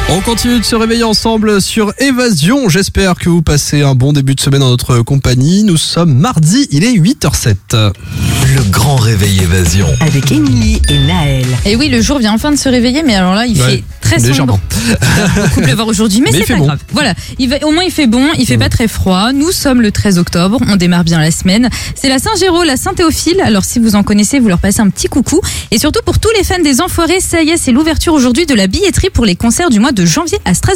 On continue de se réveiller ensemble sur Évasion. J'espère que vous passez un bon début de semaine en notre compagnie. Nous sommes mardi, il est 8h07. Le grand réveil Évasion. Avec Émilie et Naël. Et oui, le jour vient enfin de se réveiller, mais alors là, il fait très sombre. Légèrement. Il va beaucoup pleuvoir aujourd'hui, mais c'est pas grave. Voilà, au moins il fait bon, il fait pas très froid. Nous sommes le 13 octobre, on démarre bien la semaine. C'est la Saint-Géraud, la Saint-Théophile. Alors si vous en connaissez, vous leur passez un petit coucou. Et surtout pour tous les fans des Enfoirés, ça y est, c'est l'ouverture aujourd'hui de la billetterie pour les concerts du mois de janvier à Strasbourg.